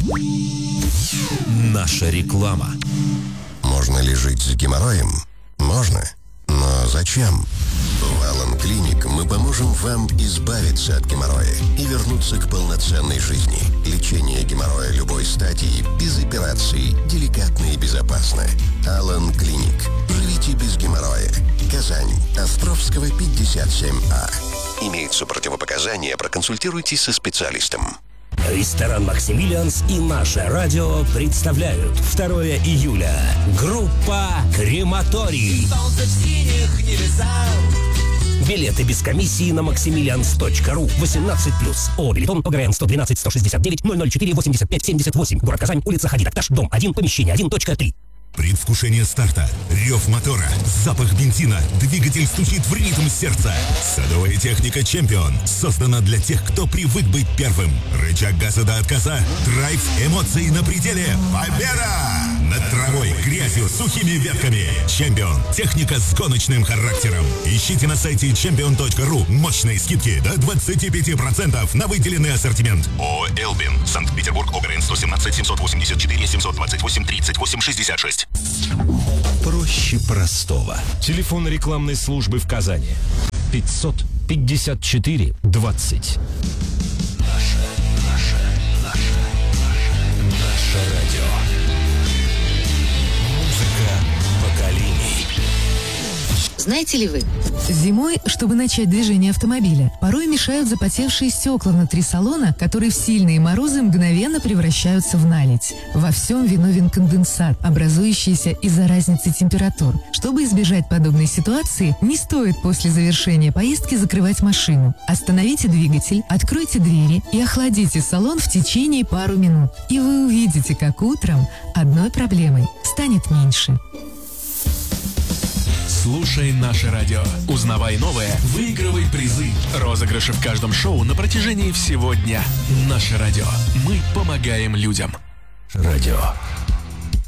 Наша реклама. Можно ли жить с геморроем? Можно. Но зачем? В Алан Клиник мы поможем вам избавиться от геморроя и вернуться к полноценной жизни. Лечение геморроя любой стадии, без операций, деликатно и безопасно. Алан Клиник. Живите без геморроя. Казань. Островского, 57А. Имеются противопоказания, проконсультируйтесь со специалистом. Ресторан «Максимилианс» и наше радио представляют 2 июля. Группа «Крематорий». Билеты без комиссии на maximilians.ru. 18+. ООО «Билетон», ОГРН 112 169 004 85 78. Город Казань, улица Хадид-Акташ, дом 1, помещение 1.3. Предвкушение старта, рев мотора, запах бензина, двигатель стучит в ритм сердца. Садовая техника «Чемпион» создана для тех, кто привык быть первым. Рычаг газа до отказа, драйв эмоций на пределе. Победа! Над травой, грязью, сухими ветками. «Чемпион» — техника с гоночным характером. Ищите на сайте champion.ru мощные скидки до 25% на выделенный ассортимент. ООО «Элбин», Санкт-Петербург, ОГРН 117 784 728 38 66. Проще простого. Телефон рекламной службы в Казани. 554 20. Наше радио. Музыка поколений. Знаете ли вы? Зимой, чтобы начать движение автомобиля, порой мешают запотевшие стекла внутри салона, которые в сильные морозы мгновенно превращаются в наледь. Во всем виновен конденсат, образующийся из-за разницы температур. Чтобы избежать подобной ситуации, не стоит после завершения поездки закрывать машину. Остановите двигатель, откройте двери и охладите салон в течение пару минут. И вы увидите, как утром одной проблемой станет меньше. Слушай наше радио. Узнавай новое, выигрывай призы. Розыгрыши в каждом шоу на протяжении всего дня. Наше радио. Мы помогаем людям. Радио.